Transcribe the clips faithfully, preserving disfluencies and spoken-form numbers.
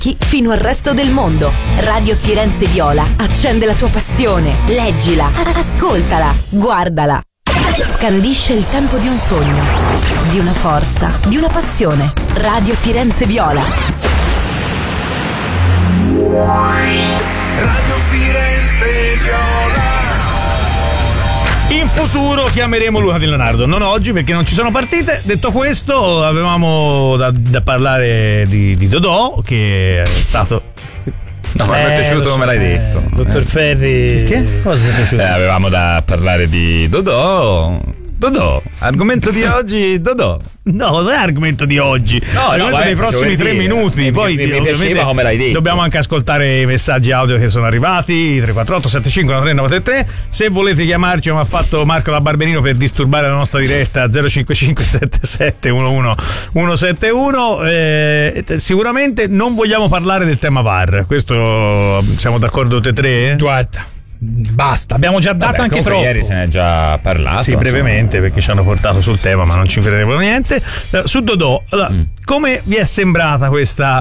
occhi fino al resto del mondo. Radio Firenze Viola accende la tua passione. Leggila, ascoltala, guardala. Scandisce il tempo di un sogno, di una forza, di una passione. Radio Firenze Viola. Radio Firenze Viola. In futuro chiameremo Luca Di Leonardo, non oggi perché non ci sono partite. Detto questo, avevamo da, da parlare di, di Dodò, che è stato... No, ma eh, mi è piaciuto come l'hai detto. Eh, dottor Ferri. Che? Cosa ti è piaciuto? Eh, avevamo da parlare di Dodò. Dodò, argomento di oggi, Dodò. No, non è argomento di oggi. No, argomento no, vai, dei prossimi tre dire. minuti. Mi, Poi mi, mi piaceva come l'hai detto. Dobbiamo anche ascoltare i messaggi audio che sono arrivati. tre quattro otto sette cinque uno tre nove tre tre. Se volete chiamarci, come ha fatto Marco da Barberino per disturbare la nostra diretta, zero cinque cinque sette sette uno uno uno sette uno. Eh, sicuramente non vogliamo parlare del tema V A R. Questo siamo d'accordo tutti e tre? Guarda, basta, abbiamo già dato Vabbè, anche troppo. Ieri se ne è già parlato. Sì, brevemente, perché ci hanno portato sul tema, ma non ci frega niente. Su Dodò, allora, mm. come vi è sembrata questa...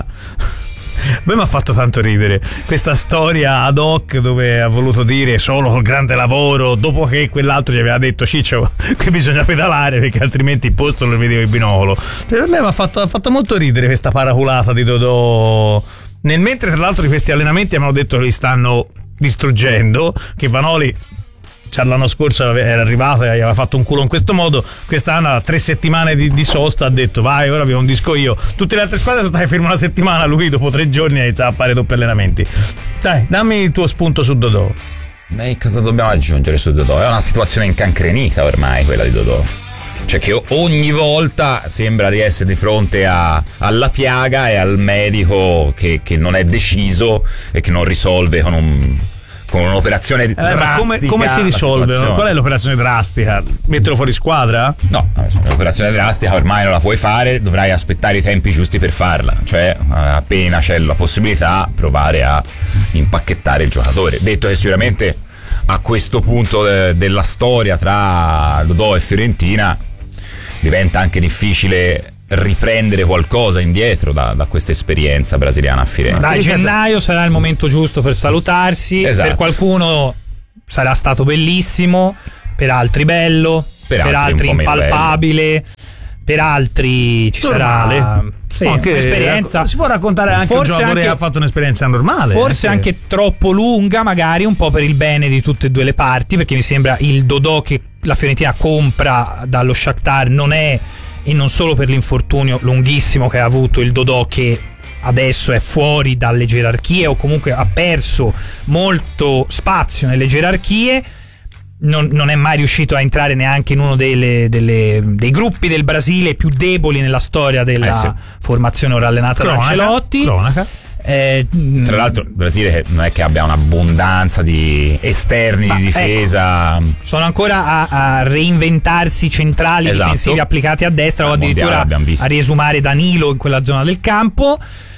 A me mi ha fatto tanto ridere questa storia ad hoc dove ha voluto dire solo col grande lavoro, dopo che quell'altro gli aveva detto Ciccio, qui bisogna pedalare perché altrimenti il posto lo vedevo in binocolo. Per me mi ha fatto, ha fatto molto ridere questa paraculata di Dodò, nel mentre tra l'altro di questi allenamenti abbiamo detto che li stanno distruggendo, che Vanoli cioè, l'anno scorso era arrivato e aveva fatto un culo in questo modo, quest'anno a tre settimane di, di sosta ha detto vai, ora vi un disco io. Tutte le altre squadre sono state ferme una settimana, lui dopo tre giorni ha iniziato a fare doppi allenamenti. Dai, dammi il tuo spunto su Dodò. Beh, cosa dobbiamo aggiungere su Dodò? È una situazione incancrenita ormai quella di Dodò, cioè che ogni volta sembra di essere di fronte a, alla piaga e al medico che, che non è deciso e che non risolve con un con un'operazione eh, drastica. Come, come si risolve? Qual è l'operazione drastica? Metterlo fuori squadra? No, l'operazione drastica ormai non la puoi fare, dovrai aspettare i tempi giusti per farla, cioè appena c'è la possibilità provare a impacchettare il giocatore. Detto che sicuramente a questo punto de- della storia tra Dodò e Fiorentina diventa anche difficile riprendere qualcosa indietro da, da questa esperienza brasiliana a Firenze. Dai, gennaio sarà il momento giusto per salutarsi. Esatto. Per qualcuno sarà stato bellissimo, per altri bello, per, per altri, altri impalpabile, per altri ci normale. Sarà sì, anche un'esperienza. Si può raccontare anche un giocatore anche, che ha fatto un'esperienza normale. Forse anche. anche troppo lunga, magari un po' per il bene di tutte e due le parti, perché mi sembra il Dodò che la Fiorentina compra dallo Shakhtar non è, e non solo per l'infortunio lunghissimo che ha avuto il Dodò, che adesso è fuori dalle gerarchie o comunque ha perso molto spazio nelle gerarchie, non, non è mai riuscito a entrare neanche in uno delle, delle, dei gruppi del Brasile più deboli nella storia della eh sì. formazione ora allenata da Ancelotti. Cronaca. Eh, Tra l'altro il Brasile non è che abbia un'abbondanza di esterni di difesa, ecco, sono ancora a, a reinventarsi centrali esatto. difensivi applicati a destra o addirittura a riesumare Danilo in quella zona del campo,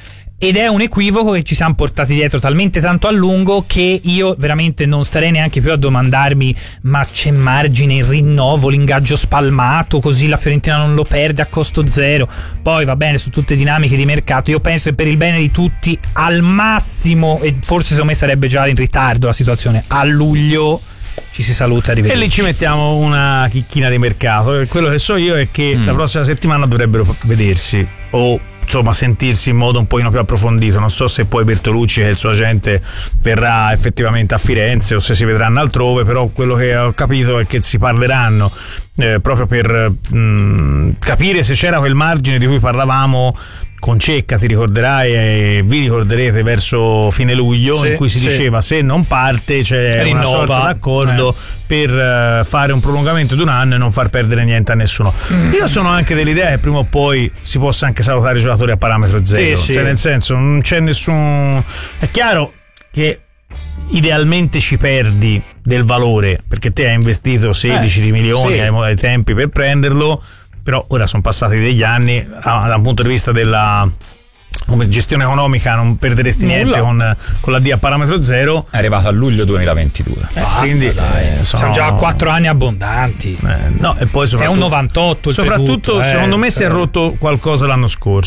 ed è un equivoco che ci siamo portati dietro talmente tanto a lungo che io veramente non starei neanche più a domandarmi ma c'è margine, il rinnovo, l'ingaggio spalmato, così la Fiorentina non lo perde a costo zero. Poi va bene, su tutte dinamiche di mercato, io penso che per il bene di tutti al massimo, e forse secondo me sarebbe già in ritardo la situazione, a luglio ci si saluta, arrivederci. E lì ci mettiamo una chicchina di mercato. Quello che so io è che mm. la prossima settimana dovrebbero vedersi o insomma sentirsi in modo un pochino più approfondito. Non so se poi Bertolucci e il suo agente verrà effettivamente a Firenze o se si vedranno altrove, però quello che ho capito è che si parleranno eh, proprio per mh, capire se c'era quel margine di cui parlavamo con Cecca, ti ricorderai e vi ricorderete, verso fine luglio, sì, in cui si sì. diceva se non parte c'è Rinnova. una sorta d'accordo eh. per uh, fare un prolungamento di un anno e non far perdere niente a nessuno. Mm. Io sono anche dell'idea che prima o poi si possa anche salutare i giocatori a parametro zero, sì, cioè sì. nel senso non c'è nessun... È chiaro che idealmente ci perdi del valore perché te hai investito sedici eh, di milioni sì. ai, ai tempi per prenderlo, però ora sono passati degli anni, ah, da un punto di vista della come gestione economica non perderesti Nulla. niente con, con la D a parametro zero. È arrivato a luglio duemilaventidue. Eh, Basta, quindi dai, eh, sono... siamo già a quattro anni abbondanti. Eh, no, e poi è un novantotto. Soprattutto, tutto, secondo eh, me si è rotto qualcosa l'anno scorso.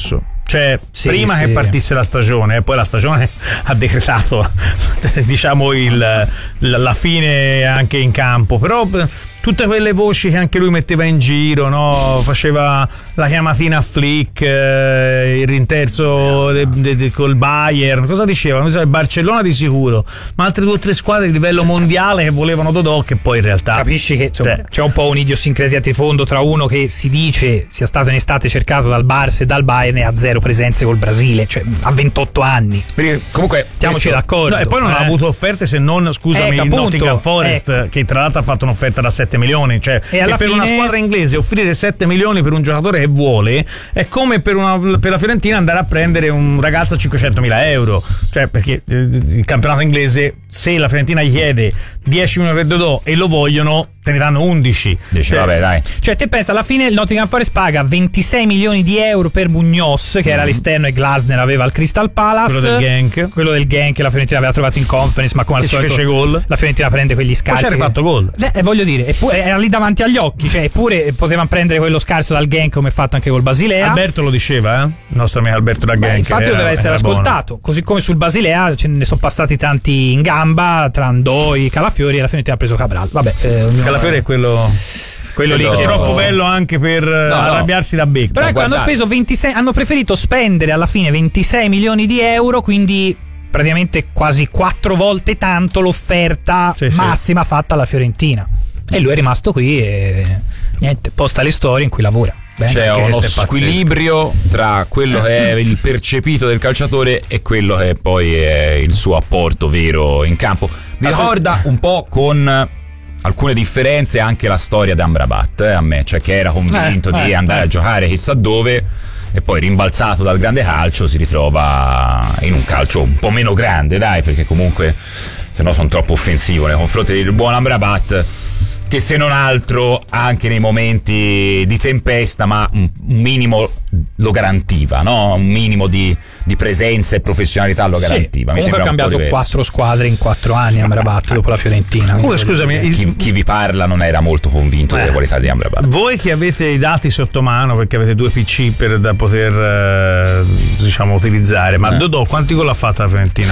Cioè, sì, prima sì. che partisse la stagione, poi la stagione ha decretato diciamo il, la fine anche in campo, però tutte quelle voci che anche lui metteva in giro, no? Faceva la chiamatina a Flick, eh, il rinterzo de, de, de, col Bayern, cosa diceva? Non so, il Barcellona di sicuro, ma altre due o tre squadre di livello mondiale che volevano Dodò, che poi in realtà capisci che insomma, c'è un po' un'idiosincrasia di fondo tra uno che si dice sia stato in estate cercato dal Barça e dal Bayern e ha zero presenze col Brasile, cioè ha ventotto anni. Perché comunque stiamoci d'accordo. No, e poi non eh. ha avuto offerte se non, scusami, ecco, il Nottingham appunto, Forest, ecco. che tra l'altro ha fatto un'offerta da sette milioni, cioè e che per fine... una squadra inglese offrire sette milioni per un giocatore che vuole è come per, una, per la Fiorentina andare a prendere un ragazzo a cinquecentomila euro, cioè perché il campionato inglese, se la Fiorentina gli chiede dieci milioni per Dodò e lo vogliono, te ne danno undici. Dice cioè, vabbè dai. Cioè te pensa, alla fine il Nottingham Forest paga ventisei milioni di euro per Muñoz, che mm. era all'esterno e Glasner aveva il Crystal Palace, quello del Genk, quello del Genk che la Fiorentina aveva trovato in conference, ma come al solito fece gol. La Fiorentina prende quegli scarsi. Poi c'era fatto gol. Eh, voglio dire, eppure, era lì davanti agli occhi, cioè eppure potevano prendere quello scarso dal Genk come fatto anche col Basilea. Alberto lo diceva, eh? Il nostro amico Alberto da Genk. Beh, infatti era, doveva essere ascoltato, buono. Così come sul Basilea ce ne sono passati tanti in gamba tra Andoi, Calafiori, e la Fiorentina ha preso Cabral. Vabbè, eh, Calafiori è quello quello lì che è troppo bello anche per no, arrabbiarsi no. da becco. Però ecco, hanno speso ventisei, hanno preferito spendere alla fine ventisei milioni di euro, quindi praticamente quasi quattro volte tanto l'offerta sì, massima sì. fatta alla Fiorentina. E lui è rimasto qui e niente, posta le storie in cui lavora. Bene, c'è uno squilibrio tra quello che è il percepito del calciatore e quello che poi è il suo apporto vero in campo. Mi ricorda un po' con alcune differenze anche la storia di Amrabat, eh, a me, cioè che era convinto eh, di eh, andare eh. a giocare chissà dove e poi rimbalzato dal grande calcio si ritrova in un calcio un po' meno grande, dai, perché comunque se no sono troppo offensivo nei confronti del buon Amrabat, che se non altro anche nei momenti di tempesta, ma un minimo lo garantiva, no? Un minimo di, di presenza e professionalità lo garantiva. Sì, mi comunque ha cambiato quattro squadre in quattro anni Amrabat dopo la Fiorentina. Oh, scusami, il... chi, chi vi parla non era molto convinto eh. delle qualità di Amrabat. Voi che avete i dati sotto mano, perché avete due P C per da poter eh, diciamo utilizzare, ma eh. Dodò quanti gol ha fatto la Fiorentina?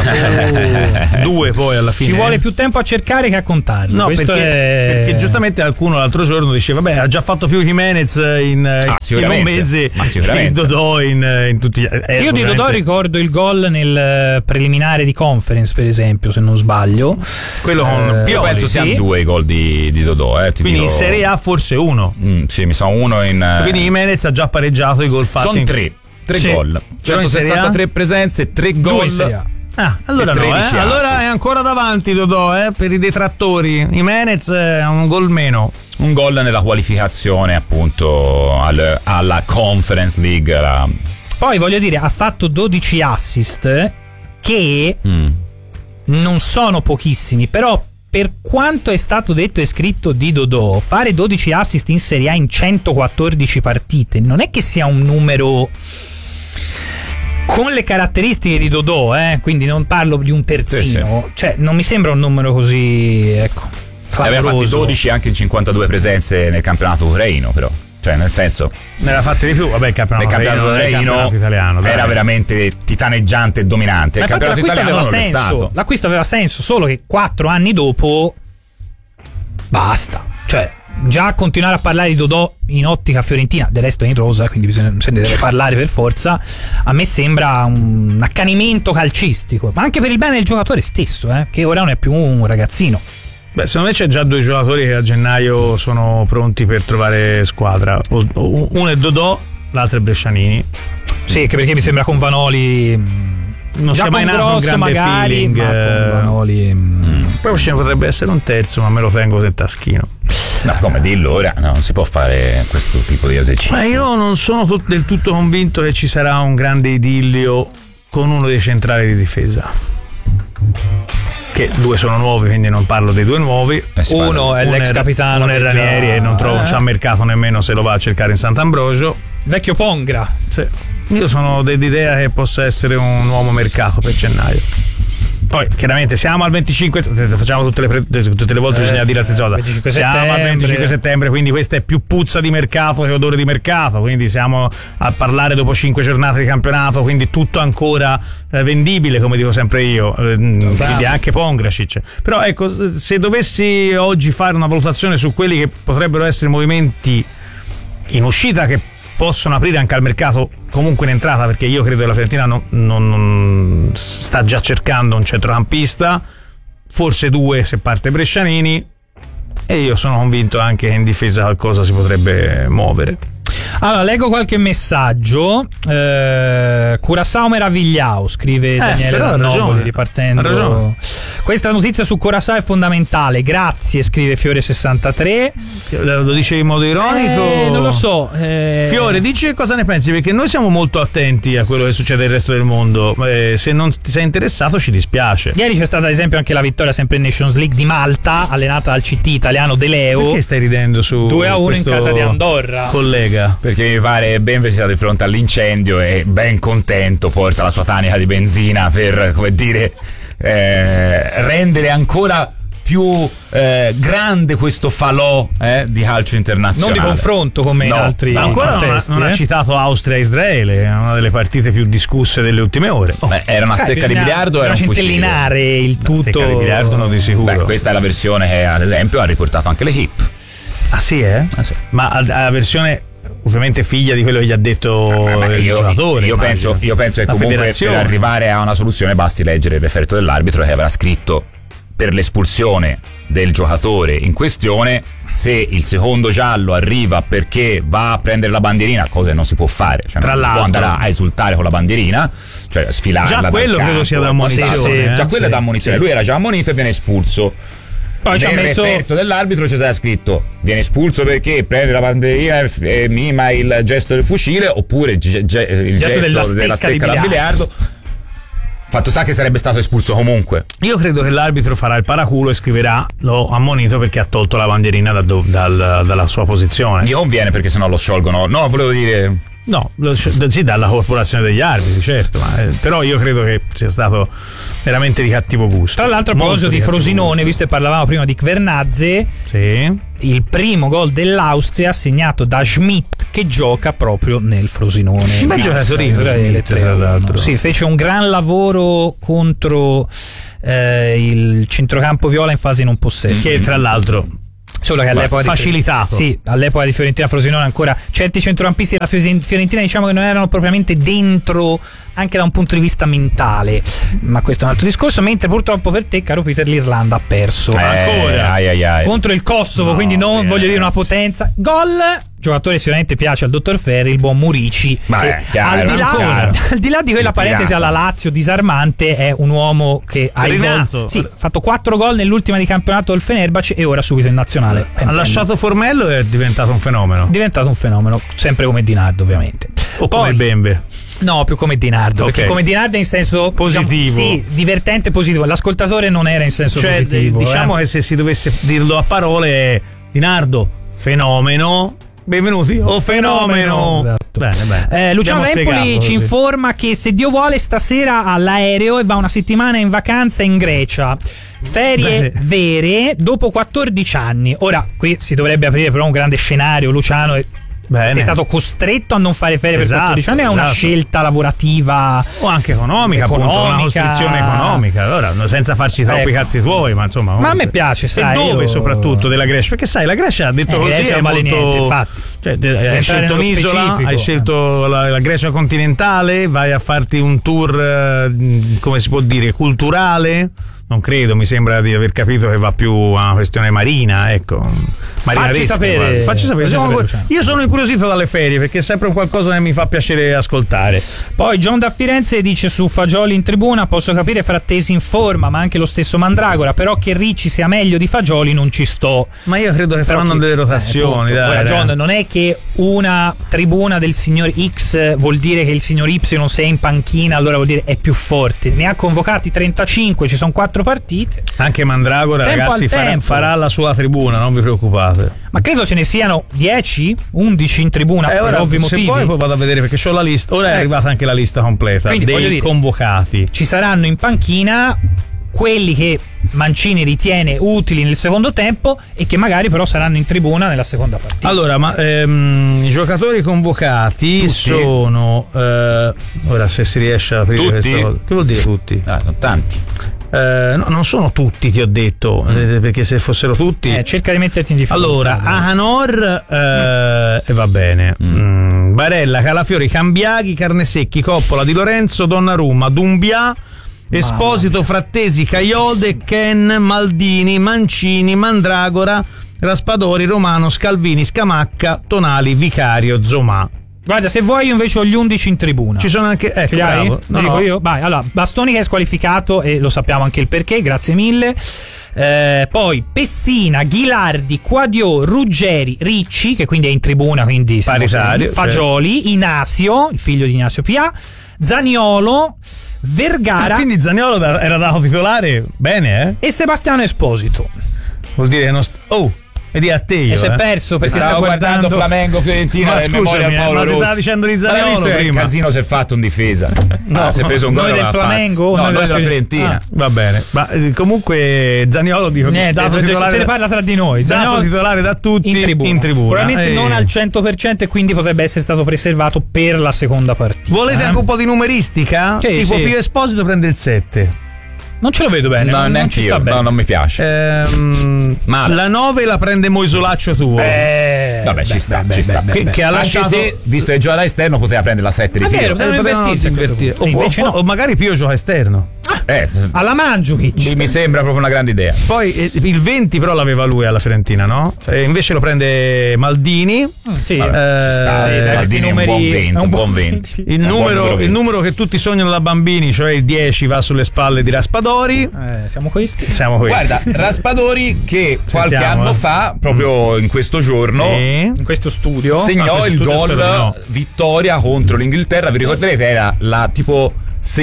Oh. Due poi alla fine. Ci vuole più tempo a cercare che a contarli. No, Questo perché, è... perché giustamente qualcuno l'altro giorno diceva beh, ha già fatto più Jimenez in, ah, in un mese di Dodò in, in tutti gli eh, io di Dodò ricordo il gol nel preliminare di conference, per esempio, se non sbaglio, quello con eh, Pioli, penso siano sì. due i gol di, di Dodò, eh, ti quindi dico... in Serie A forse uno mm, sì, mi sa uno in quindi Jimenez ha già pareggiato i gol fatti sono in... tre tre sì. gol centosessantatré presenze, tre gol. Ah, allora no, eh? allora è ancora davanti Dodò, eh? Per i detrattori. Jimenez è un gol meno. Un gol nella qualificazione appunto al, alla Conference League. La... Poi voglio dire, ha fatto dodici assist che mm. non sono pochissimi, però per quanto è stato detto e scritto di Dodò, fare dodici assist in Serie A in centoquattordici partite non è che sia un numero... Con le caratteristiche di Dodò, eh, quindi non parlo di un terzino, sì, sì. Cioè non mi sembra un numero così, ecco, clamoroso. Aveva fatti dodici anche in cinquantadue presenze nel campionato ucraino, però, cioè nel senso ne aveva fatte di più, vabbè, il campionato, nel campionato ucraino, campionato italiano, dai. Era veramente titaneggiante e dominante. Ma il campionato italiano aveva non senso, è stato. L'acquisto aveva senso, solo che quattro anni dopo basta, cioè già continuare a parlare di Dodò in ottica fiorentina, del resto è in rosa, quindi bisogna, se ne deve parlare per forza. A me sembra un accanimento calcistico, ma anche per il bene del giocatore stesso, eh, che ora non è più un ragazzino. Beh, secondo me c'è già due giocatori che a gennaio sono pronti per trovare squadra. Uno è Dodò, l'altro è Brescianini. Sì, che perché mi sembra con Vanoli non sia mai nato un grande magari, feeling, ma con Vanoli mm. Poi ce ne potrebbe essere un terzo, ma me lo tengo nel taschino. No, come dillo ora, no, non si può fare questo tipo di esercizio. Ma io non sono tut- del tutto convinto che ci sarà un grande idillio con uno dei centrali di difesa. Che due sono nuovi, quindi non parlo dei due nuovi. Eh uno è l'ex capitano, uno è Ranieri già... e non trovo, eh. c'ha mercato nemmeno se lo va a cercare in Sant'Ambrogio. Vecchio Pongra. Sì. Io sono dell'idea che possa essere un nuovo mercato per gennaio. Poi chiaramente siamo al venticinque, facciamo tutte le, pre, tutte le volte eh, bisogna dire la stessa cosa. Siamo al venticinque settembre, quindi questa è più puzza di mercato che odore di mercato, quindi siamo a parlare dopo cinque giornate di campionato, quindi tutto ancora eh, vendibile, come dico sempre io, eh, quindi anche Pongracic. Però ecco, se dovessi oggi fare una valutazione su quelli che potrebbero essere movimenti in uscita che possono aprire anche al mercato, comunque in entrata, perché io credo che la Fiorentina non, non, non sta già cercando un centrocampista, forse due se parte Brescianini, e io sono convinto anche che in difesa qualcosa si potrebbe muovere. Allora, leggo qualche messaggio. eh, Curaçao meravigliao, scrive eh, Daniele Rannovoli, ripartendo. Questa notizia su Curaçao è fondamentale, grazie, scrive Fiore sessantatré. Lo dice in modo ironico? Eh, non lo so. Eh... Fiore, dici cosa ne pensi, perché noi siamo molto attenti a quello che succede nel resto del mondo. Eh, se non ti sei interessato ci dispiace. Ieri c'è stata ad esempio anche la vittoria sempre in Nations League di Malta, allenata dal C T italiano De Leo. Perché stai ridendo su due a uno in casa di Andorra? Collega. Perché mi pare ben stato di fronte all'incendio e ben contento porta la sua tanica di benzina per, come dire, eh, rendere ancora più eh, grande questo falò eh, di calcio internazionale. Non di confronto come no, in altri ma ancora contesti, non, ha, non eh? ha citato Austria-Israele, una delle partite più discusse delle ultime ore. Oh. Beh, era una Sai, stecca di biliardo, era un centellinare fucile. il tutto. Una stecca di biliardo no, di sicuro. Beh, questa è la versione che ad esempio ha riportato anche l'Equipe. Ah sì, eh? Ah, sì. Ma la versione ovviamente figlia di quello che gli ha detto Beh, il io, giocatore. Io penso, io penso che la comunque federazione. per arrivare a una soluzione basti leggere il referto dell'arbitro che avrà scritto per l'espulsione del giocatore in questione. Se il secondo giallo arriva perché va a prendere la bandierina, cosa che non si può fare, cioè Tra non l'altro, può andare a esultare con la bandierina, cioè sfilarla. Già quello campo, credo sia da ammonizione. sì, sì, eh? già quello sì, è da ammonizione. sì. Lui era già ammonito e viene espulso. Poi ci ha Nel messo referto dell'arbitro c'è stato scritto viene espulso perché prende la bandierina e mima il gesto del fucile, oppure ge- ge- il gesto, gesto della stecca, della stecca da biliardo. Fatto sta che sarebbe stato espulso comunque. Io credo che l'arbitro farà il paraculo e scriverà l'ho ammonito perché ha tolto la bandierina da do, dal, dalla sua posizione. Gli conviene perché sennò lo sciolgono. No, volevo dire... No, lo, sì, dalla corporazione degli arbitri, certo, ma, eh, però io credo che sia stato veramente di cattivo gusto. Tra l'altro, a proposito di, di Frosinone, visto che parlavamo prima di Kvernadze, sì. Il primo gol dell'Austria segnato da Schmidt, che gioca proprio nel Frosinone. Un bel giocatore Israele, tra l'altro. Sì, fece un gran lavoro contro eh, il centrocampo viola in fase non possesso. Che tra l'altro solo che all'epoca facilitato. Di, sì, all'epoca di Fiorentina Frosinone ancora certi centrocampisti della Fiorentina diciamo che non erano propriamente dentro anche da un punto di vista mentale, ma questo è un altro discorso. Mentre purtroppo per te, caro Peter, l'Irlanda ha perso eh, ancora ai ai ai. contro il Kosovo, no, quindi non yes. voglio dire una potenza. Gol, giocatore sicuramente piace al dottor Ferri, il buon Murici. Beh, chiaro, al, di là, al di là di quella parentesi alla Lazio disarmante, è un uomo che ha Rinato. Sì, fatto quattro gol nell'ultima di campionato del Fenerbahce e ora subito in nazionale. Ha lasciato Formello e è diventato un fenomeno. È diventato un fenomeno, sempre come Dinardo ovviamente. O Poi, come il Bembe. No, più come Dinardo, okay. Perché come Dinardo è in senso positivo, diciamo, sì, divertente positivo. L'ascoltatore non era in senso cioè, positivo. Diciamo eh. che se si dovesse dirlo a parole, Dinardo, fenomeno. Benvenuti, oh fenomeno. Esatto. Bene, bene. Eh, Luciano Empoli ci informa che se Dio vuole stasera all'aereo e va una settimana in vacanza in Grecia. Ferie bene. Vere dopo quattordici anni. Ora qui si dovrebbe aprire però un grande scenario, Luciano. Bene. Sei stato costretto a non fare ferie esatto, per quattordici anni, è una esatto. scelta lavorativa o anche economica, economica. Appunto, una costrizione economica. Allora, senza farci troppi ecco. cazzi tuoi, ma insomma. Ma a me piace, sai. E dove io... soprattutto della Grecia? Perché sai, la Grecia ha detto eh, così è molto... niente, infatti. Cioè, hai scelto un'isola, specifico. hai scelto la, la Grecia continentale, vai a farti un tour, come si può dire, culturale. Non credo, mi sembra di aver capito che va più a una questione marina, ecco. Facci sapere. Facci sapere. Facci sapere. Io sono incuriosito dalle ferie perché è sempre un qualcosa che mi fa piacere ascoltare. Poi John da Firenze dice su Fagioli in tribuna: posso capire Frattesi in forma, ma anche lo stesso Mandragora, però che Ricci sia meglio di Fagioli non ci sto. Ma io credo che faranno delle rotazioni. Eh, dai, Ora, dai. John, non è che una tribuna del signor X vuol dire che il signor Y se è in panchina allora vuol dire è più forte. Ne ha convocati trentacinque, ci sono quattro partite. Anche Mandragora, tempo ragazzi, farà, farà la sua tribuna, non vi preoccupate. Ma credo ce ne siano dieci, undici in tribuna eh, per ora, ovvi motivi. Se poi, poi vado a vedere perché c'ho la lista. Ora eh. è arrivata anche la lista completa. Quindi, dei dire, convocati. Ci saranno in panchina quelli che Mancini ritiene utili nel secondo tempo e che magari però saranno in tribuna nella seconda partita. Allora, ma ehm, i giocatori convocati tutti? sono eh, ora se si riesce a aprire tutti? questo, che vuol dire tutti? Ah, sono tanti. Eh, no, non sono tutti, ti ho detto, mm. perché se fossero tutti eh, cerca di metterti in difficoltà. Allora, Ahanor eh, mm. e va bene. Mm. Mm, Barella, Calafiori, Cambiaghi, Carnesecchi, Coppola, Di Lorenzo, Donnarumma, Dumbia, Esposito, Frattesi, Caiode, Ken, Maldini, Mancini, Mandragora, Raspadori, Romano, Scalvini, Scamacca, Tonali, Vicario, Zomà. Guarda, se vuoi io invece ho gli undici in tribuna. Ci sono anche, ecco, bravo. No, dico no. io? Vai, allora, Bastoni che è squalificato e lo sappiamo anche il perché, grazie mille. Eh, poi Pessina, Ghilardi, Quadio, Ruggeri, Ricci, che quindi è in tribuna, quindi paritario, Fagioli, cioè. Inasio, il figlio di Inasio Pia, Zaniolo, Vergara. Ah, quindi Zaniolo era dato titolare? Bene, eh? E Sebastiano Esposito. Vuol dire non st- oh, vedi a te io, e si è eh. perso perché stavo sta guardando, guardando Flamengo Fiorentina nel Memorial Paolo ma Rossi. si stava dicendo di Zaniolo prima. Che il casino si è fatto in difesa. No, ah, si è preso un noi gol del Flamengo, no, noi della Fiorentina. Fiorentina. Ah, va bene, ma eh, comunque Zaniolo dico niente, dato titolare, se ne parla tra di noi. Zaniolo titolare da tutti in tribuna, in tribuna. probabilmente eh. non al cento per cento e quindi potrebbe essere stato preservato per la seconda partita. Volete eh? anche un po' di numeristica? Sì, tipo sì. Pio Esposito prende il sette. Non ce lo vedo bene, No, non, non neanche ci io, sta bene. no, non mi piace. Ehm, la nove la prende Moisolaccio tuo. Eh, Vabbè, beh, ci sta, beh, ci beh, sta. beh, che, beh. che ha lasciato, anche se, visto che gioca da esterno, poteva prendere la sette di È vero, filo. potevano invertirsi, invertire. O, invece o, no. o magari Pio gioca esterno. Eh, Alla Mandzukic. mi sembra proprio una grande idea. Poi eh, il venti però l'aveva lui alla Fiorentina, no? E invece lo prende Maldini. Mm, sì, eh, ci sta, sì, dai, questi Maldini è un numeri buon venti, è un buon venti. Il numero, il numero che tutti sognano da bambini, cioè il dieci, va sulle spalle di Raspadori. Eh, siamo questi. Siamo questi. Guarda, Raspadori che qualche Sentiamo, anno eh. fa, proprio in questo giorno, E... In questo studio segnò Ah, il questo gol studio no. vittoria contro l'Inghilterra. Vi ricorderete, era la tipo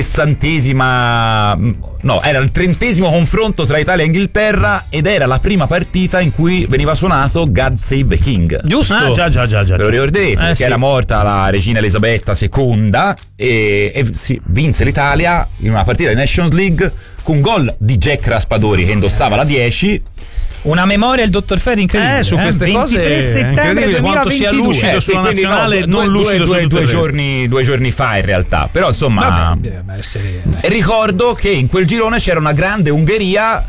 sessantesima, no, era il trentesimo confronto tra Italia e Inghilterra ed era la prima partita in cui veniva suonato God Save the King. Giusto? Ah, già, già, già, già. Ve lo ricorderete? Eh, perché sì. era morta la regina Elisabetta seconda e, e si vinse l'Italia in una partita di Nations League con gol di Jack Raspadori che indossava la dieci. Una memoria il dottor Ferri incredibile. Eh, su queste eh? cose ventitré settembre quanto sia duemilaventidue. lucido Eh, sulla quindi nazionale, no, non due, lucido due, su due, tutto due il resto. giorni, due giorni fa in realtà. Però insomma, Vabbè, deve essere... E ricordo che in quel girone c'era una grande Ungheria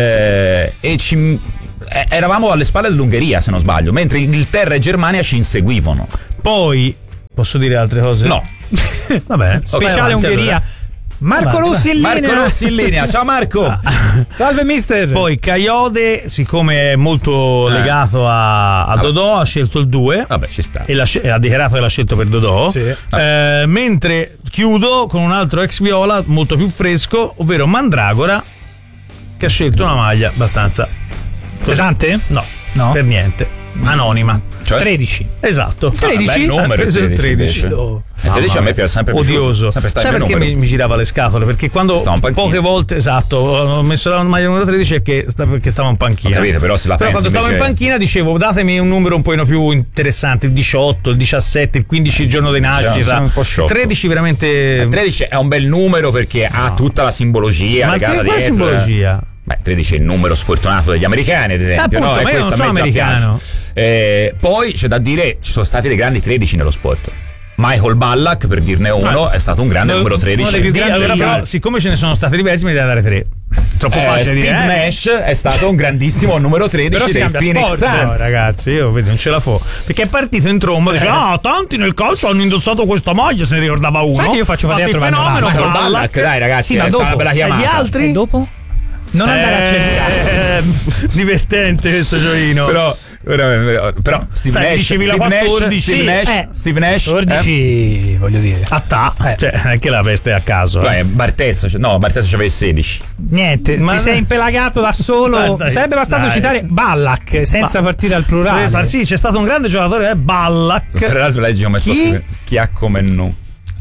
eh, e ci, eh, eravamo alle spalle dell'Ungheria, se non sbaglio, mentre Inghilterra e Germania ci inseguivano. Poi posso dire altre cose? No. Va bene. Speciale Ok, Ungheria. allora. Marco Avanti, Rossi in linea. Marco Rossi in linea. Ciao Marco. Salve mister. Poi Caiode, siccome è molto Eh. legato a, a Dodò, ha scelto il due. Vabbè, ci sta. E l'ha, e ha dichiarato che l'ha scelto per Dodò. Sì. Eh, mentre chiudo con un altro ex Viola molto più fresco, ovvero Mandragora, che ha scelto una maglia abbastanza pesante? No, No. per niente. Anonima. Cioè? tredici. Esatto. tredici? Ah, bel numero, Ha preso il tredici, tredici. invece. Il tredici a me piace sempre piaciuto. Odioso. Sempre stato Sai il mio perché numero. mi, mi girava le scatole? Perché quando Stava in panchina. poche volte, esatto, ho messo la maglia numero tredici perché, sta- perché stavo in panchina. Ho capito, però se la Però pensi quando stavo in invece- panchina dicevo datemi un numero un po' più interessante, il diciotto, il diciassette, il quindici il giorno di nascita. sono un po' sciocco. tredici veramente. Il tredici è un bel numero perché ha tutta la simbologia Ma legata che dietro. quale simbologia? Beh, tredici è il numero sfortunato degli americani, ad esempio. Appunto, no? E ma io questo non a me sono già americano. piace. Eh, poi c'è da dire, ci sono stati dei grandi tredici nello sport. Michael Ballack, per dirne uno, è stato un grande No, numero uno tredici. dei più grandi, allora, Io- però, siccome ce ne sono stati diversi, mi devi dare tre. Troppo Eh, facile Steve dire, eh? Nash è stato un grandissimo numero Però tredici si dei cambia Phoenix sport, No, Suns. ragazzi, io vedi, non ce la fo. Perché è partito in tromba, dice: Ah, tanti nel calcio hanno indossato questa maglia, se ne ricordava uno. Sai che io faccio Fate fatica il a trovare fenomeno, una Michael Ballack. Ballack, dai ragazzi, Sì, ma è stata dopo. una bella E chiamata. gli altri? E dopo? Non andare a cercare. Eh, divertente questo giochino. Però, però, però Steve Sai, Nash, dicevi la Steve Nash, quattordici, Steve Nash, eh. Steve Nash, quattordici, eh? voglio dire. a ta, Eh. cioè, non è che la peste è a caso. eh. Beh, Bartessa, no, Bartessa c'aveva il sedici. Niente, Ma- ti sei impelagato da solo. Ma dai, Sarebbe bastato dai. citare Ballack senza Ma- partire al plurale. Deve far sì, c'è stato un grande giocatore, eh, Ballack. Tra l'altro leggi come sto Chi? scrivendo. Chi ha come no.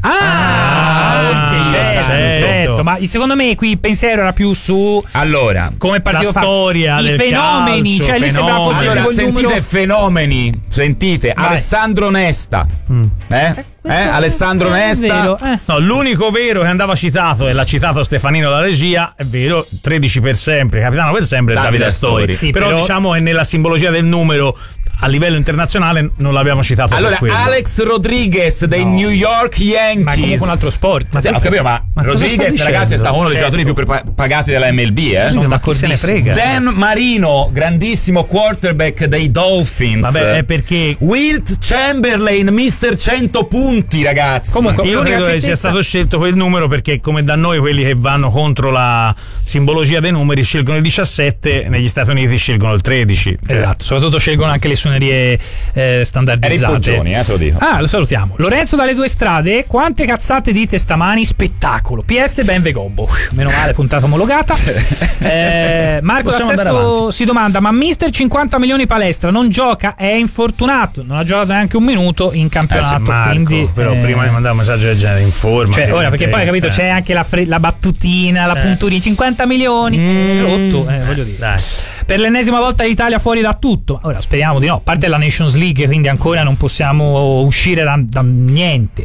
Ah, Ah, ok, certo, certo. certo. Ma secondo me qui il pensiero era più su Allora, come partito La storia fa, i del fenomeni, calcio, cioè lui sembrava fosse fenomeni. allora quel sentite numero. fenomeni, sentite Vai. Alessandro Nesta, Mm. eh? Eh, Alessandro Nesta. Vero, eh. No, l'unico vero che andava citato, e l'ha citato Stefanino la regia, è vero, tredici per sempre, capitano per sempre, è Davide, Davide Astori. Astori. Sì, però, però diciamo che nella simbologia del numero a livello internazionale non l'abbiamo citato. Allora, per Alex Rodriguez dei no. New York Yankees. Ma comunque un altro sport. Ma sì, ho capito, ma, ma Rodriguez, ragazzi, è stato uno dei certo. giocatori più pagati della M L B, eh? Sono d'accordissimo. Dan Marino, grandissimo quarterback dei Dolphins. Vabbè, è perché Wilt Chamberlain, mister cento punti, ragazzi. Comunque io credo che sia stato scelto quel numero perché, come da noi quelli che vanno contro la simbologia dei numeri scelgono il diciassette, negli Stati Uniti scelgono il tredici. Esatto, soprattutto scelgono anche le suonerie eh, standardizzate. Era i Poggioni, eh, te lo dico. Ah, lo salutiamo. Lorenzo dalle due strade, quante cazzate dite stamani? Spettacolo. P S Benve Gobbo. Meno male, puntata omologata. eh, Marco da Sesto si domanda: ma mister cinquanta milioni palestra non gioca? È infortunato, non ha giocato neanche un minuto in campionato. Eh, Marco, quindi, però eh, prima di mandare un messaggio del genere in forma. Cioè, ora, perché poi capito, eh. c'è anche la, fre- la battutina, la eh. punturina, cinquanta milioni. Mm. Rotto, eh, voglio dire. Dai. Per l'ennesima volta l'Italia fuori da tutto. Ora speriamo di no. A parte la Nations League, quindi ancora non possiamo uscire da, da niente.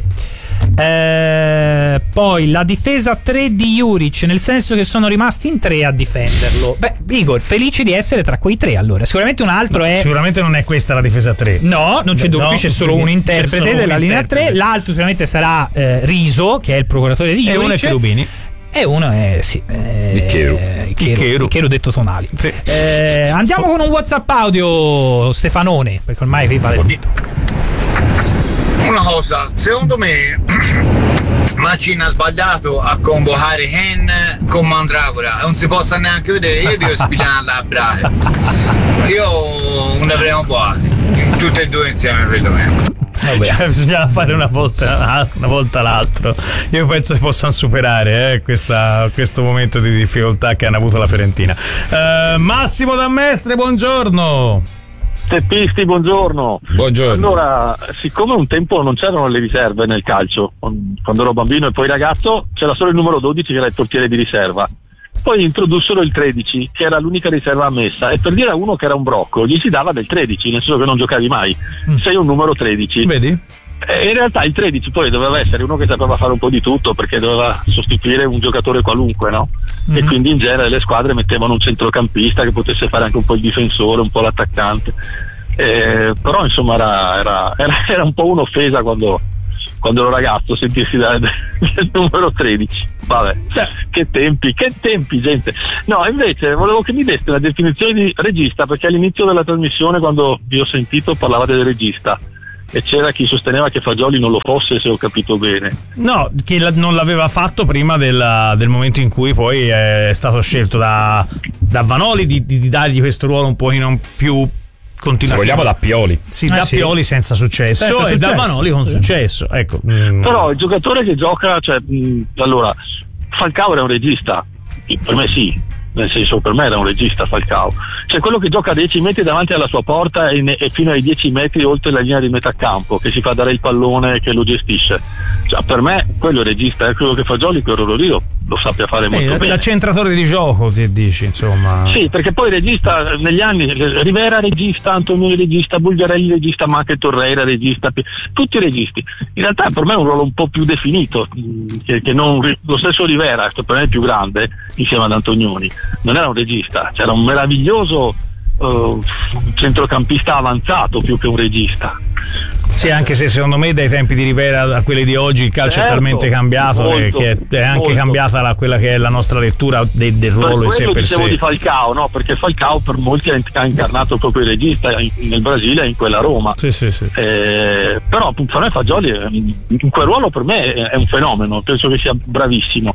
Eh, poi la difesa tre di Juric, nel senso che sono rimasti in tre a difenderlo. Beh, Igor, felici di essere tra quei tre. Allora, sicuramente un altro no, è. Sicuramente non è questa la difesa tre. No, non c'è dubbio, no, c'è solo un interprete solo della un linea interprete. tre. L'altro sicuramente sarà eh, Riso, che è il procuratore di Juric. E uno è Cherubini. E uno è sì, eh, Bicchiero. Bicchiero, Bicchiero detto Tonali. Sì. Eh, andiamo con un WhatsApp audio, Stefanone, perché ormai qui vale tutto. Una cosa, secondo me Mancini ha sbagliato a convocare Hen con Mandragora, non si possa neanche vedere, io devo spilare a brache. Io ne avremo buoni, tutte e due insieme perlomeno. Cioè, bisogna fare una volta, una volta l'altro. Io penso che possano superare eh, questa, questo momento di difficoltà che hanno avuto la Fiorentina. Uh, Massimo D'Ammestre, buongiorno. Teppisti, buongiorno. Buongiorno. Allora, siccome un tempo non c'erano le riserve nel calcio, quando ero bambino e poi ragazzo, c'era solo il numero dodici che era il portiere di riserva. Poi introdussero il tredici, che era l'unica riserva ammessa, e per dire a uno che era un brocco gli si dava del tredici, nel senso che non giocavi mai. Mm. Sei un numero tredici. Vedi? E in realtà il tredici poi doveva essere uno che sapeva fare un po' di tutto, perché doveva sostituire un giocatore qualunque, no? Mm-hmm. E quindi in genere le squadre mettevano un centrocampista che potesse fare anche un po' il difensore, un po' l'attaccante. Eh, però insomma era, era, era, era un po' un'offesa quando quando ero ragazzo sentirsi da, da, del numero tredici. Vabbè, Beh. che tempi, che tempi, gente. No, invece volevo che mi deste una definizione di regista, perché all'inizio della trasmissione, quando vi ho sentito, parlavate del regista e c'era chi sosteneva che Fagioli non lo fosse, se ho capito bene. No, che la, non l'aveva fatto prima della, del momento in cui poi è stato scelto da, da Vanoli di, di, di dargli questo ruolo un pochino più se vogliamo da Pioli. Sì, eh da sì. Pioli senza successo, senza e successo. da Vanoli con successo, ecco. Mm. Però il giocatore che gioca, cioè, mh, allora Falcao era un regista, per me sì, nel senso, per me era un regista Falcao, cioè quello che gioca a dieci metri davanti alla sua porta e, ne, e fino ai dieci metri oltre la linea di metà campo, che si fa dare il pallone e che lo gestisce, cioè, per me quello è regista, è quello che Fagioli quel ruolo lì lo, lo sappia fare molto eh, bene. L'accentratore di gioco, ti dici, insomma. Sì, perché poi regista negli anni, Rivera regista, Antonioni regista, Bulgarelli regista, ma anche Torreira regista, tutti registi. In realtà per me è un ruolo un po' più definito, che, che non, lo stesso Rivera, per me è il più grande insieme ad Antonioni, non era un regista, c'era un meraviglioso uh, centrocampista avanzato più che un regista. Sì, anche se secondo me dai tempi di Rivera a quelli di oggi il calcio certo, è talmente cambiato molto, che è anche molto. cambiata la, quella che è la nostra lettura de, del ruolo in sé per sé. Dicevo di Falcao, no? Perché Falcao per molti ha incarnato proprio il regista in, nel Brasile e in quella Roma. Sì, sì, sì. Eh, però per me Fagioli in quel ruolo per me è un fenomeno, penso che sia bravissimo.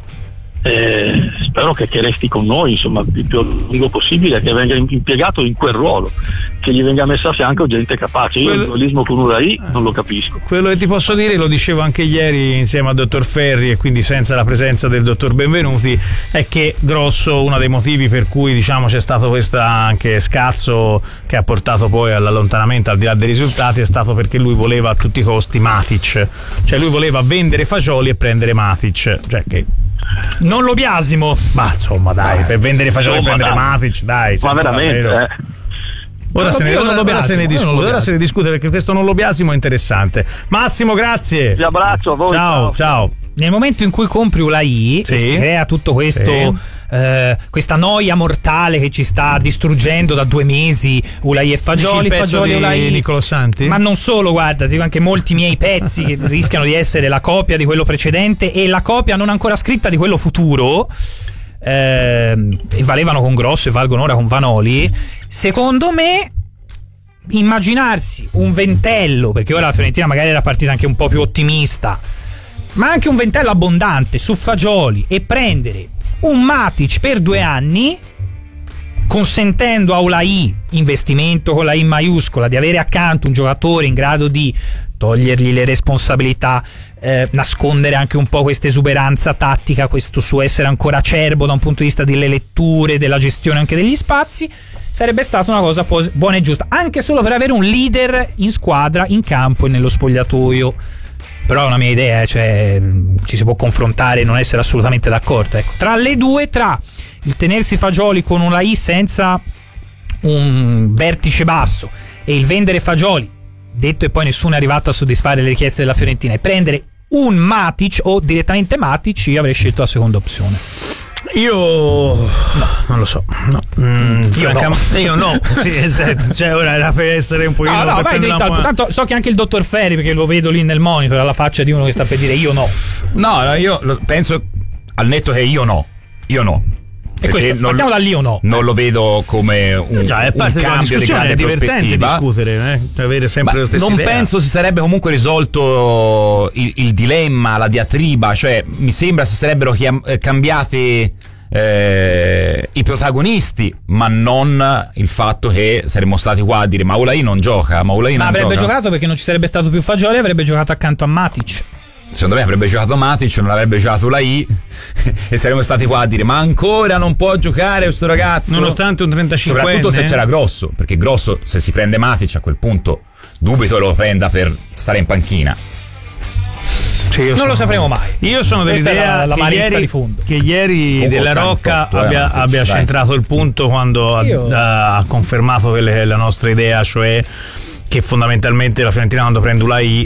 Eh, spero che, che resti con noi insomma il più a lungo possibile, che venga impiegato in quel ruolo, che gli venga messa a fianco gente capace. Io Quello... il dualismo con Uraì non lo capisco. Quello che ti posso dire, lo dicevo anche ieri insieme al dottor Ferri e quindi senza la presenza del dottor Benvenuti, è che grosso uno dei motivi per cui diciamo c'è stato questo anche scazzo che ha portato poi all'allontanamento al di là dei risultati è stato perché lui voleva a tutti i costi Matic, cioè lui voleva vendere Fagioli e prendere Matic, cioè che non lo biasimo, ma insomma dai, per vendere Fagioli e prendere dai. Matic, dai, ma veramente eh. Ora se ne, ora, ora se ne discute, ora se ne discute perché questo non lo biasimo è interessante. Massimo, grazie. Vi abbraccio a voi. Ciao, ciao. ciao. Nel momento in cui compri Ulai, sì. si crea tutto questo sì. eh, questa noia mortale che ci sta distruggendo da due mesi. Ulai e fagioli, Dici il fagioli pezzo Ulai. Di Niccolo Santi? Ma non solo, guarda, ti dico anche molti miei pezzi che rischiano di essere la copia di quello precedente e la copia non ancora scritta di quello futuro. Eh, e valevano con Grosso e valgono ora con Vanoli. Secondo me immaginarsi un ventello, perché ora la Fiorentina magari era partita anche un po' più ottimista, ma anche un ventello abbondante su fagioli e prendere un Matic per due anni, consentendo a Ulai, investimento con la I maiuscola, di avere accanto un giocatore in grado di togliergli le responsabilità, eh, nascondere anche un po' questa esuberanza tattica, questo suo essere ancora acerbo da un punto di vista delle letture, della gestione anche degli spazi, sarebbe stata una cosa pos- buona e giusta, anche solo per avere un leader in squadra, in campo e nello spogliatoio. Però è una mia idea, cioè ci si può confrontare e non essere assolutamente d'accordo. Ecco, tra le due, tra il tenersi fagioli con una I senza un vertice basso e il vendere fagioli, detto e poi nessuno è arrivato a soddisfare le richieste della Fiorentina, e prendere un Matic o direttamente Matic, io avrei scelto la seconda opzione. Io no, non lo so, no. Mm, io, no. io no, sì, esatto. Cioè, ora era per essere un pochino. No, no, vai dritto al, tanto so che anche il dottor Ferri, perché lo vedo lì nel monitor, alla faccia di uno che sta per dire io no. No, no, io penso al netto che io no, io no. E questo, non, partiamo da lì o no? Non lo vedo come un, già, è parte un cambio di grande è divertente prospettiva. discutere, eh? Avere sempre lo stesso non idea. penso si sarebbe comunque risolto il, il dilemma, la diatriba, cioè mi sembra si sarebbero chiam- cambiati eh, i protagonisti, ma non il fatto che saremmo stati qua a dire ma Ulai non gioca, ma Ulai non ma avrebbe gioca. giocato perché non ci sarebbe stato più Fagioli, avrebbe giocato accanto a Matic. Secondo me avrebbe giocato Matic, non avrebbe giocato Ulai e saremmo stati qua a dire ma ancora non può giocare questo ragazzo, nonostante un trentacinquenne, soprattutto se c'era Grosso, perché Grosso se si prende Matic a quel punto dubito lo prenda per stare in panchina. Sì, non sono, lo sapremo mai. Io sono Questa dell'idea la, la che, ieri, di fondo. che ieri Della Rocca tutto, abbia, eh, abbia centrato il punto quando Io... ha, ha confermato quelle, la nostra idea, cioè che fondamentalmente la Fiorentina quando prende Ulai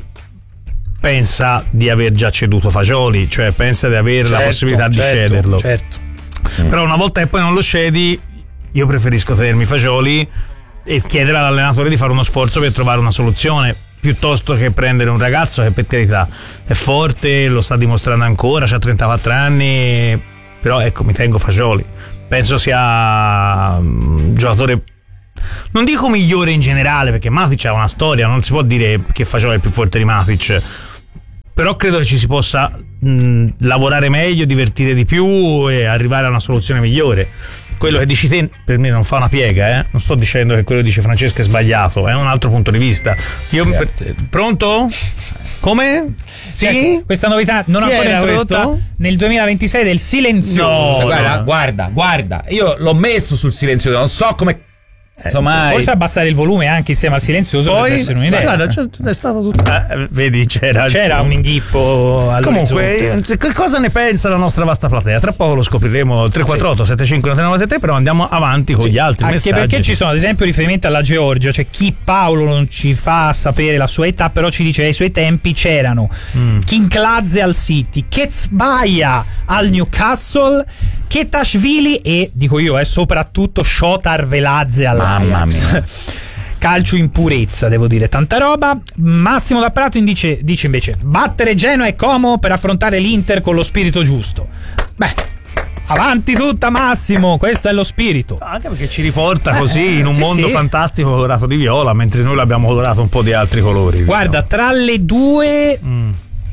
pensa di aver già ceduto Fagioli, cioè pensa di avere certo, la possibilità certo, di cederlo. Certo. Però una volta che poi non lo cedi, io preferisco tenermi Fagioli e chiedere all'allenatore di fare uno sforzo per trovare una soluzione, piuttosto che prendere un ragazzo che per carità è forte, lo sta dimostrando ancora, ha trentaquattro anni, però ecco, mi tengo Fagioli. Penso sia un giocatore, non dico migliore in generale, perché Matic ha una storia, non si può dire che Fagioli è più forte di Matic, però credo che ci si possa mh, lavorare meglio, divertire di più e arrivare a una soluzione migliore. Quello che dici te per me non fa una piega, eh? Non sto dicendo che quello che dice Francesca è sbagliato, è un altro punto di vista. Io yeah. per, pronto? Come? Sì? Ecco, questa novità non Chi ancora introdotta questo? nel duemilaventisei del silenzioso. No, guarda, no. guarda, guarda, io l'ho messo sul silenzioso, non so come Eh, forse abbassare il volume anche insieme al silenzioso poi per essere un'idea. Guarda, cioè, è stato tutto. Eh, vedi, c'era, c'era un inghippo. Comunque, che cosa ne pensa la nostra vasta platea? Tra poco lo scopriremo. Tre quattro otto sette cinque nove nove tre, però andiamo avanti con sì, gli altri anche messaggi. Perché ci sono, ad esempio, riferimenti alla Georgia. C'è chi Paolo non ci fa sapere la sua età, però ci dice che ai suoi tempi c'erano mm. Kinkladze al City, Ketsbaia al Newcastle, Ketashvili e, dico io, eh, soprattutto Shotar Veladze alla Mamma mia. Calcio in purezza, devo dire, tanta roba. Massimo da Prato dice, dice invece battere Genoa e Como per affrontare l'Inter con lo spirito giusto. Beh, avanti tutta Massimo, questo è lo spirito. Anche perché ci riporta così eh, in un sì, mondo sì. fantastico colorato di viola, mentre noi l'abbiamo colorato un po' di altri colori. Guarda, diciamo. tra le due mm.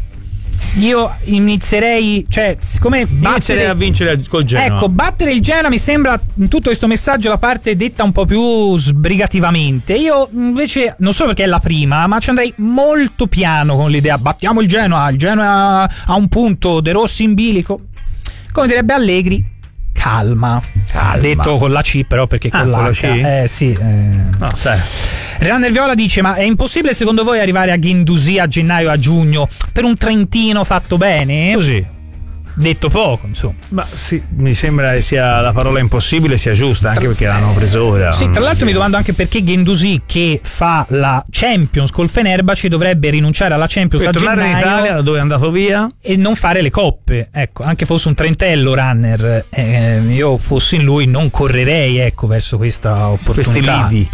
io inizierei, cioè, siccome battere, inizierei a vincere col Genoa. Ecco, battere il Genoa mi sembra in tutto questo messaggio la parte detta un po' più sbrigativamente. Io invece, non solo perché è la prima, ma ci andrei molto piano con l'idea battiamo il Genoa, il Genoa ha un punto, De Rossi in bilico. Come direbbe Allegri, calma. calma. Detto con la C, però, perché ah, con la C. Eh sì. Eh. No, sai. Renan del Viola dice: ma è impossibile secondo voi arrivare a Guendouzi a gennaio, a giugno per un Trentino fatto bene? Così. detto poco, insomma. Ma sì, mi sembra che sia la parola impossibile sia giusta, anche perché l'hanno preso ora. Sì, tra l'altro mi domando anche perché Guendouzi, che fa la Champions col Fenerbahce, dovrebbe rinunciare alla Champions per a tornare gennaio in Italia, da dove è andato via, e non fare le coppe. Ecco, anche fosse un trentello runner, eh, io fossi in lui non correrei, ecco, verso questa opportunità. Questi lidi.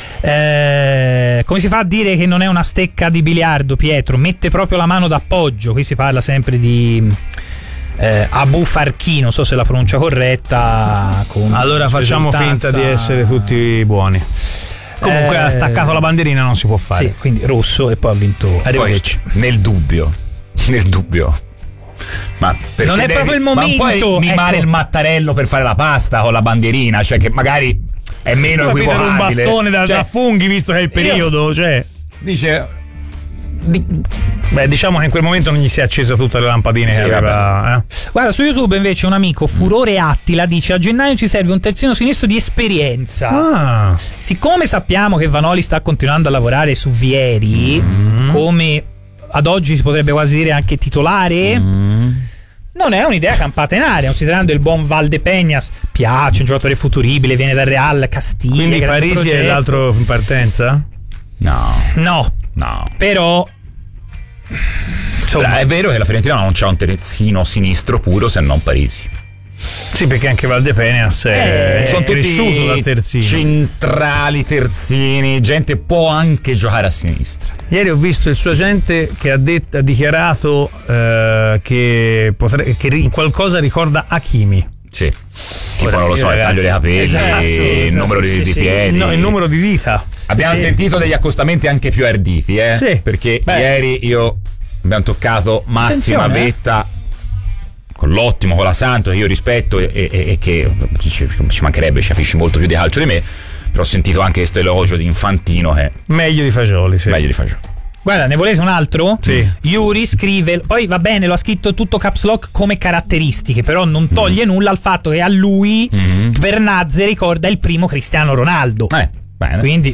Eh, come si fa a dire che non è una stecca di biliardo, Pietro? Mette proprio la mano d'appoggio. Qui si parla sempre di eh, Abu Farchi, non so se la pronuncia corretta. Con allora facciamo esultanza. finta di essere tutti buoni. Comunque eh, ha staccato la bandierina, non si può fare. Sì, quindi rosso, e poi ha vinto. Poi, nel dubbio, nel dubbio. Ma non è devi, proprio il momento. Ma puoi mimare ecco. il mattarello per fare la pasta con la bandierina, cioè che magari è meno equivocabile. un bastone da, cioè, da funghi, visto che è il periodo, io, cioè dice di, beh, diciamo che in quel momento non gli si è accesa tutte le lampadine, sì, che aveva, eh. Guarda, su YouTube invece un amico, Furore Attila, dice: a gennaio ci serve un terzino sinistro di esperienza. Ah. Siccome sappiamo che Vanoli sta continuando a lavorare su Vieri, mm. come ad oggi si potrebbe quasi dire anche titolare, mm. non è un'idea campata in aria, considerando il buon Valdepeñas. Piace, un giocatore futuribile, viene dal Real Castiglia. Quindi Parisi è l'altro in partenza? No. No. No. Però insomma, è vero che la Fiorentina non c'ha un terzino sinistro puro se non Parisi. Sì, perché anche Valdepeñas è, eh, sono è cresciuto da terzino. Centrali, terzini, gente può anche giocare a sinistra. Ieri ho visto il suo agente che ha, detto, ha dichiarato eh, che, potre, che in qualcosa ricorda Hakimi. Sì. Tipo, non lo so, il taglio dei capelli, esatto, il numero sì, di, sì, di piedi. No, il numero di dita. Abbiamo sì. sentito degli accostamenti anche più arditi, eh? Sì. Perché Beh. ieri io abbiamo toccato massima Attenzione, vetta eh? con l'ottimo, con la Santo, che io rispetto e, e, e che ci, ci mancherebbe, ci capisci molto più di calcio di me, però ho sentito anche questo elogio di Infantino che meglio di Fagioli, sì. Meglio di Fagioli. Guarda, ne volete un altro? Sì. Yuri scrive, poi va bene, lo ha scritto tutto caps lock come caratteristiche, però non toglie mm. nulla al fatto che a lui mm-hmm. Vernazze ricorda il primo Cristiano Ronaldo. Eh, bene. Quindi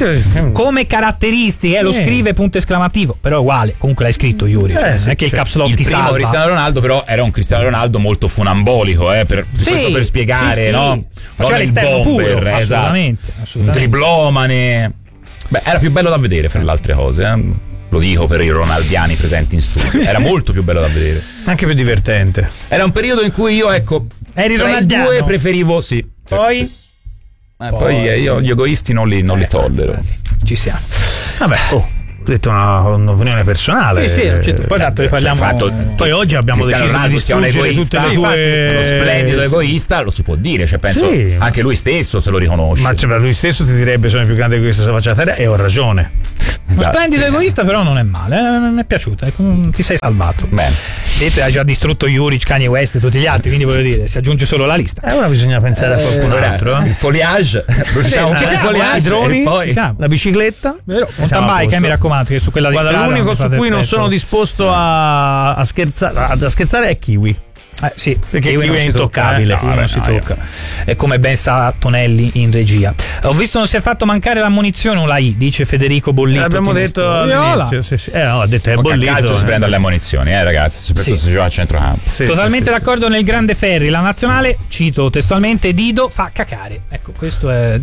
come caratteristiche, eh, lo scrive punto esclamativo, però è uguale, comunque l'hai scritto Yuri, cioè, eh, non è che il caps lock il ti primo salva. Cristiano Ronaldo però era un Cristiano Ronaldo molto funambolico, eh, per, sì, questo per spiegare, sì, sì. no? Faceva l'esterno bomber, puro, esatto. assolutamente, assolutamente. Un triplomane. Beh, era più bello da vedere fra le altre cose, eh. Lo dico per i ronaldiani presenti in studio. Era molto più bello da vedere. Anche più divertente. Era un periodo in cui io, ecco, eri tra i due preferivo, sì. Poi? Sì. Eh, poi, poi eh, io gli egoisti non li, non li tollero. Ci siamo. Vabbè, oh. Ho detto una, un'opinione personale. Sì, sì, cioè, poi tanto ne parliamo. Fatto, poi oggi abbiamo deciso di distruggere tutte le tue. Lo splendido egoista lo si può dire, cioè penso sì. Anche lui stesso se lo riconosce. Ma cioè, lui stesso ti direbbe sono il più grande egoista sulla faccia della terra, e ho ragione. Uno splendido egoista, però non è male, eh? Mi è piaciuta, ti sei salvato. Bene. Detto, ha già distrutto Juric, Kanye West e tutti gli altri, quindi voglio dire, si aggiunge solo la lista. E eh, ora bisogna pensare eh, a qualcun altro. Eh? Il foliage, bruciamo un po' di foliage, i droni, poi la bicicletta. Vero? Mountain bike, eh, mi raccomando, che su quella di Guarda, strada l'unico su cui non sono disposto a, a, scherzare, a scherzare è Kiwi. Eh, sì, perché Kiwi, Kiwi è intoccabile, tocca, eh? no, non si no, tocca. È come ben sa Tonelli in regia. Ho visto non si è fatto mancare l'ammonizione o la I, dice Federico Bollito. L'abbiamo detto all'inizio, sì, sì. Eh, no, ha detto è bollito. A calcio si prende le ammonizioni, eh ragazzi, soprattutto sì. Se gioca a centrocampo. Sì, Totalmente sì, d'accordo sì. Nel grande Ferri, la nazionale, cito testualmente, Dido fa cacare. Ecco, questo è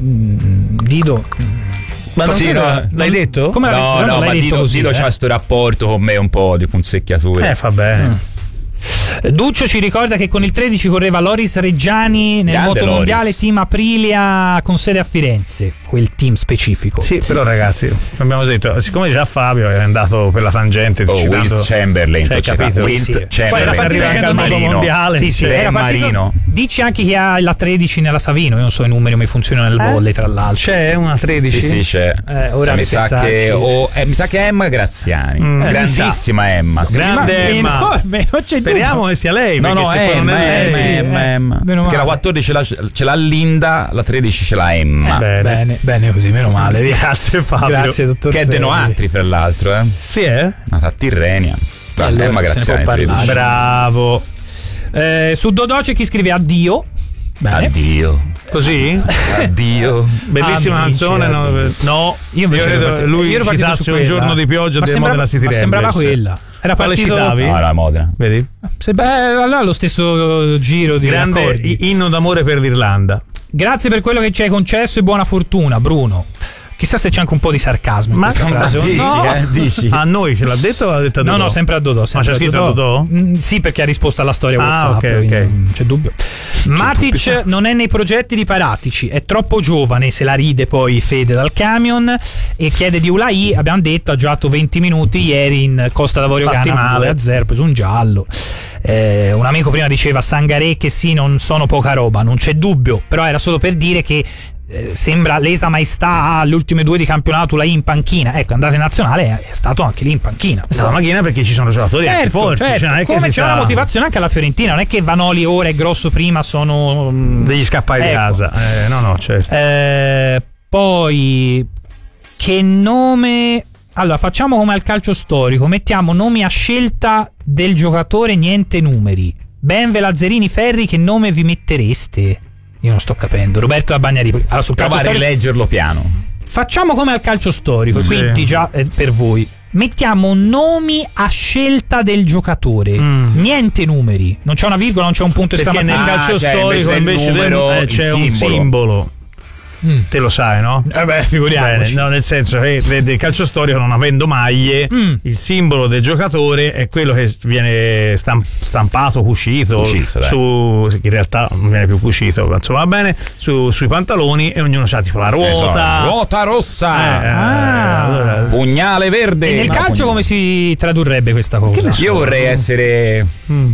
Dido. Ma non sì, no, l'hai detto? Come no, no, no, ma Dido, così, Dido eh? c'ha questo rapporto con me un po' di punzecchiature. Eh, fa bene. Mm. Duccio ci ricorda che con il tredici correva Loris Reggiani nel motomondiale team Aprilia con sede a Firenze, quel team specifico. Sì, però ragazzi, abbiamo detto, siccome già Fabio è andato per la tangente oh, Wilt Chamberlain, cioè, capito? Wilt sì. Chamberlain, poi era partito anche al motomondiale. Sì, sì, era Marino. Dici anche che ha la tredici nella Savino, io non so i numeri come funzionano nel eh? volley tra l'altro. C'è una tredici? Sì, sì, c'è. Eh, ora mi sa che oh, eh, mi sa che è Emma Graziani. Mm. Grandissima Emma. Grande Emma. Speriamo che sia lei. No, no, è Emma, è lei, Emma, Emma. Perché la quattordici ce l'ha, ce l'ha Linda, la tredici ce l'ha Emma. Eh, bene. bene, bene così, meno male. Grazie Fabio. Grazie, dottor Che è De Noatri, fra l'altro, eh. Sì, è? Nata a Tirrenia. Allora, Emma Graziani. Bravo. Eh, su Dodò c'è chi scrive addio. Bene. Addio. Così? Addio. Bellissima Amici, canzone. No, addio. no, io invece io credo ero lui io ero citasse Un giorno di pioggia ma del sembrava, Modena City ma sembrava quella. Era Quale partito citavi? No, la Modena. Vedi? Se, beh, allora lo stesso giro di grande accordi. inno d'amore per l'Irlanda. Grazie per quello che ci hai concesso e buona fortuna, Bruno. Chissà se c'è anche un po' di sarcasmo in Ma questa frase. dici, no. eh, dici. A noi ce l'ha detto o l'ha detto a Dodò? No, no, sempre a Dodò. Sempre Ma c'è a scritto a Dodò? Mm, sì, perché ha risposto alla storia Ah, WhatsApp. ok, ok. Non c'è dubbio. Matic non è nei progetti di Paratici, è troppo giovane, se la ride poi Fede dal camion e chiede di Ulai. Abbiamo detto, ha giocato venti minuti ieri in Costa d'Avorio Fatti Ghana male. due a zero, preso un giallo. Eh, un amico prima diceva Sangaré che sì, non sono poca roba, non c'è dubbio, però era solo per dire che eh, sembra lesa maestà alle ultime due di campionato là in panchina. Ecco, andata in nazionale è, è stato anche lì in panchina. È stata una macchina perché ci sono giocatori anche Certo, forti. certo. Cioè, non è che come si c'è sa- una motivazione anche alla Fiorentina, non è che Vanoli ora e Grosso prima sono mm, degli scappati di ecco. casa. Eh, no, no, certo. Eh, poi che nome. Allora, facciamo come al calcio storico, mettiamo nomi a scelta del giocatore, niente numeri. Benve, Lazzarini, Ferri, che nome vi mettereste? Io non sto capendo. Roberto da Bagnaripoli. Allora, sul calcio Prova a storico rileggerlo piano. facciamo come al calcio storico, Sì. quindi già eh, per voi. Mettiamo nomi a scelta del giocatore, Mm. niente numeri, non c'è una virgola, non c'è un punto Perché esclamativo. nel Ah, calcio cioè, storico invece invece del del- numero, eh, il c'è un simbolo. simbolo. Mm. Te lo sai, no? Eh beh, figuriamoci. Bene, no, nel senso che del calcio storico, non avendo maglie, Mm. il simbolo del giocatore è quello che viene stamp- stampato, cucito, Cucito, dai. su, in realtà non viene più cucito, ma insomma va bene, su- sui pantaloni, e ognuno ha tipo la Eh, so, ruota. ruota rossa. Eh, Ah. allora, Pugnale verde. E nel No, calcio pugnale. come si tradurrebbe questa cosa? Io vorrei essere mm.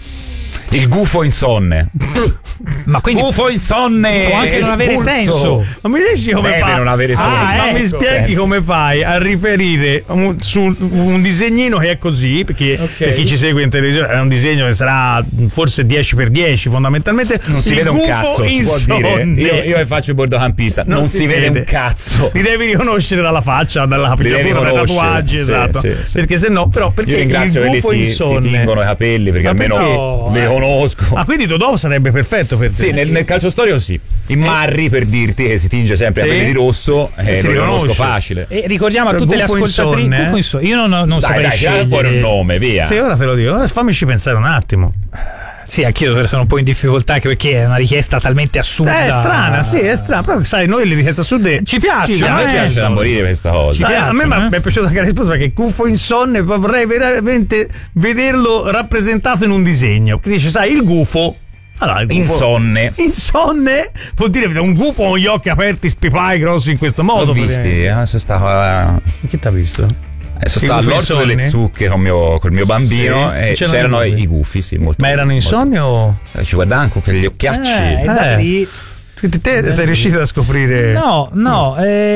il gufo insonne. Ma quindi Gufo insonne. può anche non avere espulso. senso. Ma mi dici come Deve fa? non avere senso. Ah, ma mi ecco. spieghi Penso. come fai a riferire un, su un disegnino che è così, perché Ok. per chi ci segue in televisione è un disegno che sarà forse dieci per dieci fondamentalmente. Non si Il vede un gufo cazzo, si può dire. insonne. Io, io che faccio il bordocampista, non, si, vede un cazzo. Li devi riconoscere dalla faccia, dalla Li devi capigliatura, dai riconoscere. tatuaggi, Sì, esatto. sì, sì. Perché se no, però, perché Io ringrazio il quelli gufo che si, si insonne. tingono i capelli, perché Ma almeno perché? li conosco. Ah, quindi Dodò sarebbe perfetto per te. Sì, nel, nel calcio storico sì. In Marri, per dirti, che si tinge sempre Sì. i capelli di rosso, eh, Si lo riconosco riconosce. facile. E ricordiamo a Però tutte le gufo ascoltatrici insonne, gufo eh? insonne. Io non, non Dai, saprei dai, tira scegliere. fuori un nome, via. Sì, ora te lo dico. Eh, Fammici pensare un attimo. Sì, anch'io sono un po' in difficoltà, anche perché è una richiesta talmente assurda. Eh, è strana, sì, è strana. Però sai, noi le richieste assurde Ci piacciono, ci a me eh, piace da sono- morire questa cosa. Ci Eh, a me piacciono, mi eh? è piaciuta anche la risposta, perché gufo insonne vorrei veramente vederlo rappresentato in un disegno. Che dice, sai, il gufo. Allora, il gufo- Insonne. Insonne vuol dire un gufo con gli occhi aperti, spipai grossi in questo modo. L'ho visti, eh, sono stato, Chi t'ha visto? eh, sono I stato gufi all'orto insonni? delle zucche con mio, col mio bambino Sì. e C'erano c'erano i i gufi? gufi, sì, molto. Ma erano molto- insonni o. Eh, Ci guardavano con quegli occhiacci. Eh, da Eh. lì. Te, te sei riuscito a scoprire. No, no,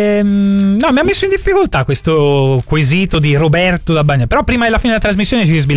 ehm, no, mi ha messo in difficoltà questo quesito di Roberto da Bagna. Però prima della fine della trasmissione ci sbilanciamo.